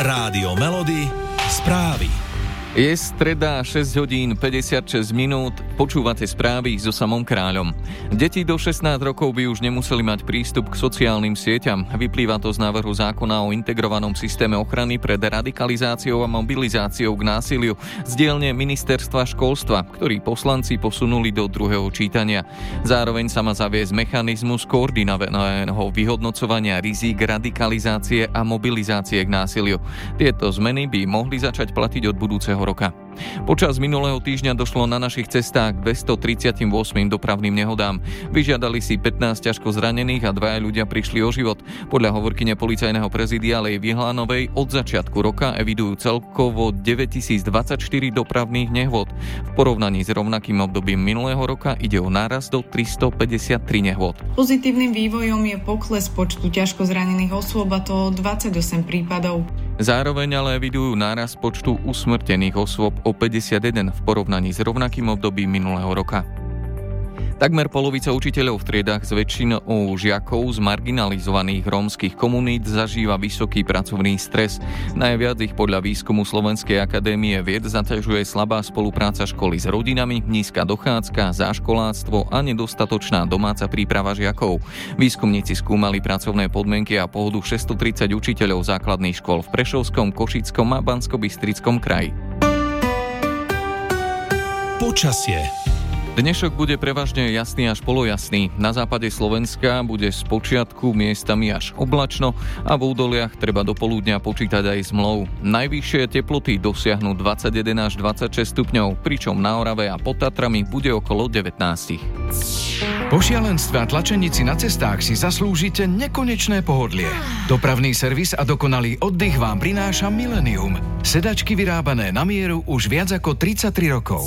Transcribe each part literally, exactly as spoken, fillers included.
Rádio Melody, správy. Je streda, šesť hodín päťdesiatšesť minút, počúvate správy so Samom Kráľom. Deti do šestnásť rokov by už nemuseli mať prístup k sociálnym sieťam. Vyplýva to z návrhu zákona o integrovanom systéme ochrany pred radikalizáciou a mobilizáciou k násiliu z dielne Ministerstva školstva, ktorý poslanci posunuli do druhého čítania. Zároveň sa má zaviesť mechanizmus koordinovaného vyhodnocovania rizík radikalizácie a mobilizácie k násiliu. Tieto zmeny by mohli začať platiť od budúceho roka. Počas minulého týždňa došlo na našich cestách k dvestotridsaťosem dopravným nehodám. Vyžiadali si pätnásť ťažko zranených a dvaja ľudia prišli o život. Podľa hovorkyne policajného prezídia Lej Vihlánovej od začiatku roka evidujú celkovo deväťtisícdvadsaťštyri dopravných nehôd. V porovnaní s rovnakým obdobím minulého roka ide o nárast do tristopäťdesiattri nehôd. Pozitívnym vývojom je pokles počtu ťažko zranených osôb, a to dvadsaťosem prípadov. Zároveň ale evidujú nárast počtu usmrtených osôb o päťdesiatjeden v porovnaní s rovnakým obdobím minulého roka. Takmer polovica učiteľov v triedách s väčšinou žiakov z marginalizovaných rómskych komunít zažíva vysoký pracovný stres. Najviac ich podľa výskumu Slovenskej akadémie vied zaťažuje slabá spolupráca školy s rodinami, nízka dochádzka, záškoláctvo a nedostatočná domáca príprava žiakov. Výskumníci skúmali pracovné podmienky a pohodu šesťstotridsať učiteľov základných škôl v Prešovskom, Košickom a Banskobystrickom kraji. Počasie. Dnešok bude prevažne jasný až polojasný. Na západe Slovenska bude spočiatku miestami až oblačno a v údoliach treba do poludňa počítať aj s mlou. Najvyššie teploty dosiahnu dvadsaťjeden až dvadsaťšesť stupňov, pričom na Orave a pod Tatrami bude okolo devätnásť. Po šialenstve a tlačenici na cestách si zaslúžite nekonečné pohodlie. Dopravný servis a dokonalý oddych vám prináša Millennium. Sedačky vyrábané na mieru už viac ako tridsaťtri rokov.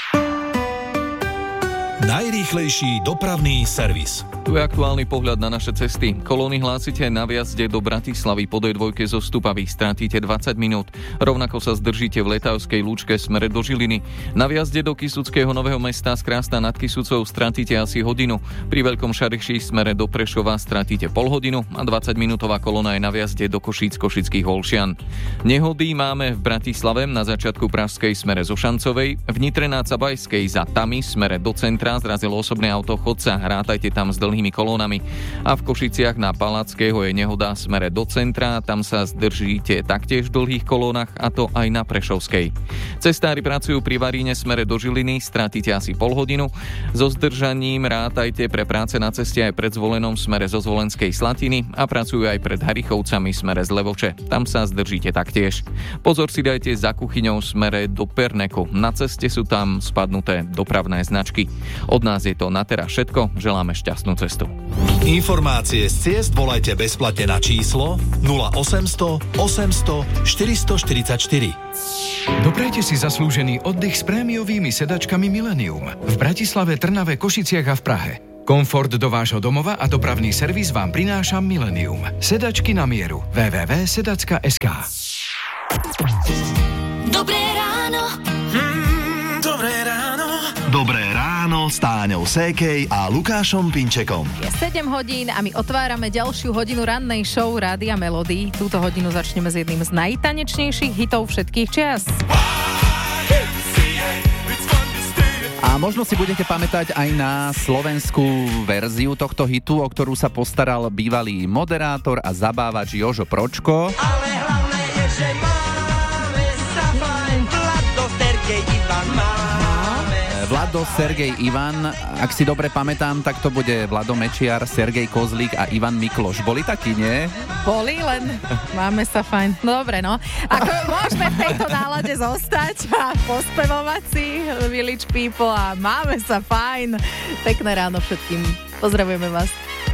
Najrýchlejší dopravný servis. Tu je aktuálny pohľad na naše cesty. Kolóny hlásite na vjazde do Bratislavy po dé dva zo Stupavy, strátite dvadsať minút. Rovnako sa zdržíte v Letavskej Lúčke smere do Žiliny. Na vjazde do Kysuckého Nového Mesta z Krásna nad Kysucou strátite asi hodinu. Pri Veľkom Šariši smere do Prešova strátite pol hodinu a dvadsaťminútová kolóna je na vjazde do Košíc Košických Olšian. Nehody máme v Bratislave na začiatku Pražskej smere zo Šancovej, v Nitre na Cabajskej za Tami smere do centra zrazilo osobné auto chodca, rátajte tam s dlhými kolónami. A v Košiciach na Palackého je nehoda smere do centra, tam sa zdržíte taktiež v dlhých kolónach, a to aj na Prešovskej. Cestári pracujú pri Varíne smere do Žiliny, strátite asi pol hodinu. So zdržaním rátajte pre práce na ceste aj pred Zvolenom smere zo Zvolenskej Slatiny a pracujú aj pred Harichovcami smere z Levoče, tam sa zdržíte taktiež. Pozor si dajte za Kuchyňou smere do Perneku, na ceste sú tam spadnuté dopravné značky. Od nás je to na teraz všetko, želáme šťastnú cestu. Informácie z ciest volajte bezplatne na číslo nula osemsto osemsto štyristoštyridsaťštyri. Doprajte si zaslúžený oddych s prémiovými sedačkami Millennium v Bratislave, Trnave, Košiciach a v Prahe. Komfort do vášho domova a dopravný servis vám prináša Millennium. Sedačky na mieru. w w w bodka sedacka bodka es ká. Dobré ráno. Mm, dobré ráno. Dobré ráno s Táňou Sékej a Lukášom Pinčekom. Je sedem hodín a my otvárame ďalšiu hodinu rannej show Rádia Melody. Túto hodinu začneme s jedným z najtanečnejších hitov všetkých čias. A možno si budete pamätať aj na slovenskú verziu tohto hitu, o ktorú sa postaral bývalý moderátor a zabávač Jožo Pročko. Ale hlavné je, že máme sa fajn. Vlado, Sergej, Ivan máme. Vlado, Sergej, Ivan, ak si dobre pamätám, tak to bude Vlado Mečiar, Sergej Kozlík a Ivan Mikloš. Boli takí, nie? Boli, len máme sa fajn. No dobre, no. Ako môžeme v tejto nálade zostať a pospevovať si Village People a máme sa fajn. Pekné ráno všetkým. Pozdravujeme vás.